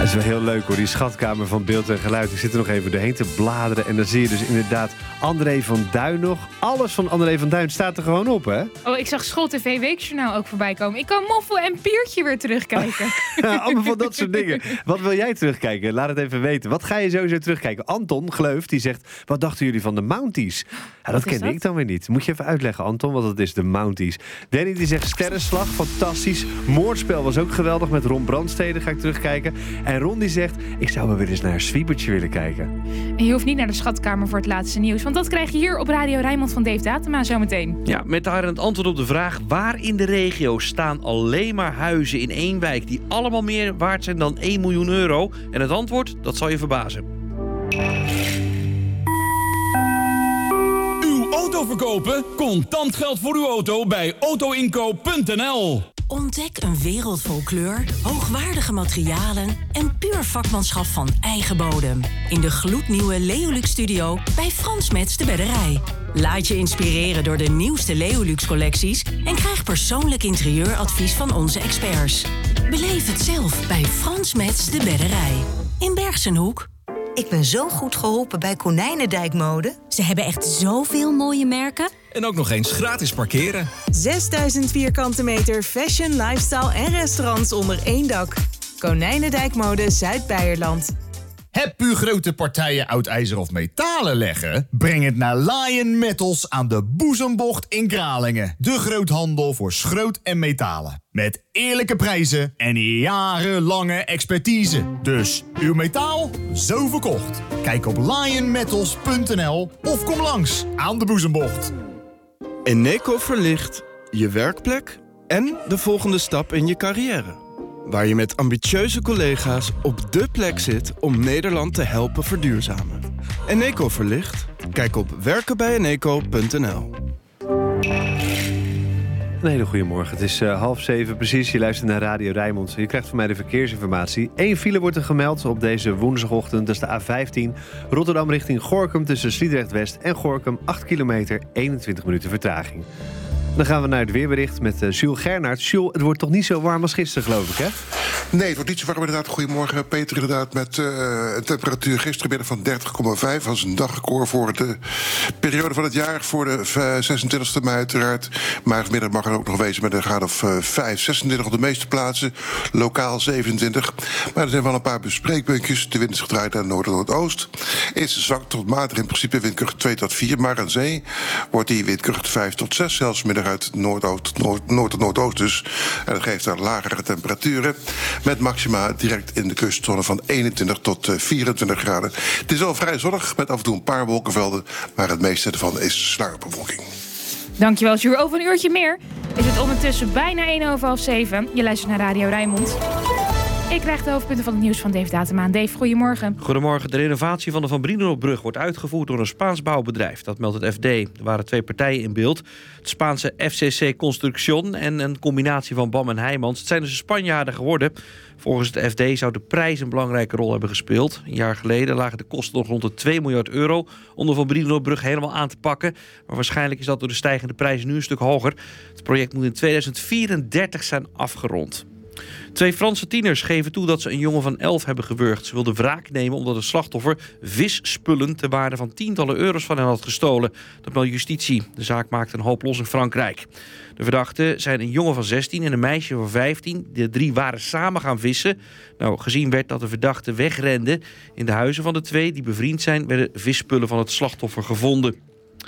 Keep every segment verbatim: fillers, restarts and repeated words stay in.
is wel heel leuk hoor, die schatkamer van beeld en geluid. Ik zit er nog even doorheen te bladeren. En dan zie je dus inderdaad André van Duin nog. Alles van André van Duin staat er gewoon op, hè? Oh, ik zag School T V Weekjournaal ook voorbij komen. Ik kan Moffel en Piertje weer terugkijken. Ja, allemaal van dat soort dingen. Wat wil jij terugkijken? Laat het even weten. Wat ga je sowieso terugkijken? Anton Gleuf, die zegt, wat dachten jullie van de Mounties? Ja, dat kende ik dan weer niet. Moet je even uitleggen, Anton, wat het is, de Mounties. Danny die zegt Sterrenslag, fantastisch. Moordspel was ook geweldig met Ron Brandstede, ga ik terugkijken. En Ron die zegt, ik zou wel weer eens naar een Swiebertje willen kijken. En je hoeft niet naar de schatkamer voor het laatste nieuws, want dat krijg je hier op Radio Rijnmond van Dave Datema zometeen. Ja, met daar het antwoord op de vraag, waar in de regio staan alleen maar huizen in één wijk die allemaal meer waard zijn dan één miljoen euro? En het antwoord, dat zal je verbazen. Uw auto verkopen? Contant geld voor uw auto bij auto inkoop punt n l. Ontdek een wereld vol kleur, hoogwaardige materialen en puur vakmanschap van eigen bodem. In de gloednieuwe Leolux Studio bij Frans Metz de Bedderij. Laat je inspireren door de nieuwste Leolux collecties en krijg persoonlijk interieuradvies van onze experts. Beleef het zelf bij Frans Metz de Bedderij. In Bergsenhoek. Ik ben zo goed geholpen bij Konijnendijk Mode. Ze hebben echt zoveel mooie merken. En ook nog eens gratis parkeren. zesduizend vierkante meter fashion, lifestyle en restaurants onder één dak. Konijnendijk Mode Zuid-Beierland. Heb u grote partijen oud ijzer of metalen leggen? Breng het naar Lion Metals aan de Boezembocht in Kralingen. De groothandel voor schroot en metalen. Met eerlijke prijzen en jarenlange expertise. Dus uw metaal, zo verkocht. Kijk op lion metals punt n l of kom langs aan de Boezembocht. Eneco verlicht je werkplek en de volgende stap in je carrière. Waar je met ambitieuze collega's op dé plek zit om Nederland te helpen verduurzamen. Eneco verlicht? Kijk op werken bij eneco punt n l. Een hele goede morgen. Het is uh, half zeven precies. Je luistert naar Radio Rijnmond. Je krijgt van mij de verkeersinformatie. Eén file wordt er gemeld op deze woensdagochtend. Dat is de A vijftien. Rotterdam richting Gorinchem tussen Sliedrecht West en Gorinchem. acht kilometer, eenentwintig minuten vertraging. Dan gaan we naar het weerbericht met uh, Jules Gernaert. Jules, het wordt toch niet zo warm als gisteren, geloof ik, hè? Nee, het wordt niet zo warm inderdaad. Goedemorgen, Peter. Inderdaad, met uh, een temperatuur gisteren binnen van dertig komma vijf. Dat is een dagrecord voor de periode van het jaar. Voor de zesentwintigste mei uiteraard. Maar vanmiddag mag er ook nog wezen met een graad of uh, vijf, zesentwintig op de meeste plaatsen. Lokaal zevenentwintig. Maar er zijn wel een paar bespreekpuntjes. De wind is gedraaid naar noord en noordoost. Is zwak tot matig in principe windkracht twee tot vier. Maar aan zee wordt die windkracht vijf tot zes. Zelfs middag uit noordoost, noord, noord tot noordoost dus. En dat geeft daar lagere temperaturen. Met maxima direct in de kustzone van eenentwintig tot vierentwintig graden. Het is al vrij zonnig met af en toe een paar wolkenvelden. Maar het meeste ervan is sluierbewolking. Dankjewel, Jules. Over een uurtje meer is het ondertussen bijna één over half zeven. Je luistert naar Radio Rijnmond. Ik krijg de hoofdpunten van het nieuws van Dave Datema. Dave, goedemorgen. Goedemorgen. De renovatie van de Van Brienenoordbrug wordt uitgevoerd door een Spaans bouwbedrijf. Dat meldt het F D. Er waren twee partijen in beeld. Het Spaanse F C C Construction en een combinatie van B A M en Heijmans. Het zijn dus Spanjaarden geworden. Volgens het F D zou de prijs een belangrijke rol hebben gespeeld. Een jaar geleden lagen de kosten nog rond de twee miljard euro... om de Van Brienenoordbrug helemaal aan te pakken. Maar waarschijnlijk is dat door de stijgende prijzen nu een stuk hoger. Het project moet in tweeduizend vierendertig zijn afgerond. Twee Franse tieners geven toe dat ze een jongen van elf hebben gewurgd. Ze wilden wraak nemen omdat het slachtoffer visspullen ter waarde van tientallen euro's van hen had gestolen. Dat meldt justitie. De zaak maakte een hoop los in Frankrijk. De verdachten zijn een jongen van zestien en een meisje van vijftien. De drie waren samen gaan vissen. Nou, gezien werd dat de verdachten wegrenden. In de huizen van de twee, die bevriend zijn, werden visspullen van het slachtoffer gevonden.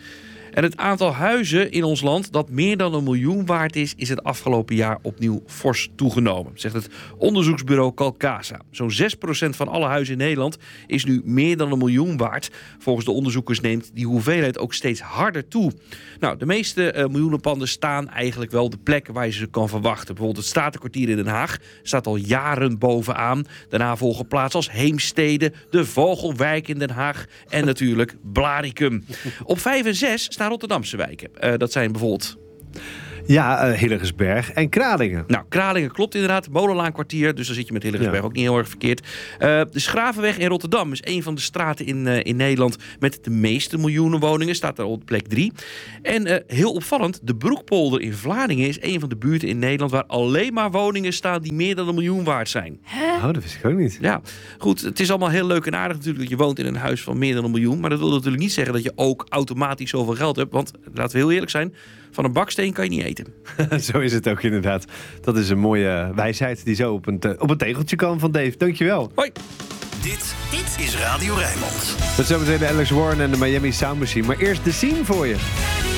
En het aantal huizen in ons land dat meer dan een miljoen waard is... is het afgelopen jaar opnieuw fors toegenomen, zegt het onderzoeksbureau Calcasa. Zo'n zes procent van alle huizen in Nederland is nu meer dan een miljoen waard. Volgens de onderzoekers neemt die hoeveelheid ook steeds harder toe. Nou, de meeste uh, miljoenenpanden staan eigenlijk wel de plekken waar je ze kan verwachten. Bijvoorbeeld het Statenkwartier in Den Haag staat al jaren bovenaan. Daarna volgen plaatsen als Heemstede, de Vogelwijk in Den Haag... en natuurlijk Blaricum. Op vijf en zes staan Rotterdamse wijken. Uh, dat zijn bijvoorbeeld... Ja, uh, Hillegersberg en Kralingen. Nou, Kralingen klopt inderdaad. Molenlaankwartier, dus dan zit je met Hillegersberg ja. ook niet heel erg verkeerd. Uh, de Schravenweg in Rotterdam is een van de straten in, uh, in Nederland met de meeste miljoenen woningen. Staat daar op plek drie. En uh, heel opvallend, de Broekpolder in Vlaardingen is een van de buurten in Nederland waar alleen maar woningen staan die meer dan een miljoen waard zijn. Oh, dat wist ik ook niet. Ja, goed, het is allemaal heel leuk en aardig natuurlijk dat je woont in een huis van meer dan een miljoen. Maar dat wil natuurlijk niet zeggen dat je ook automatisch zoveel geld hebt. Want, laten we heel eerlijk zijn, van een baksteen kan je niet eten. Zo is het ook inderdaad. Dat is een mooie wijsheid die zo op een, te- op een tegeltje kan van Dave. Dankjewel. Hoi. Dit, dit is Radio Rijnmond. Met zometeen de Alex Warren en de Miami Sound Machine. Maar eerst de scene voor je.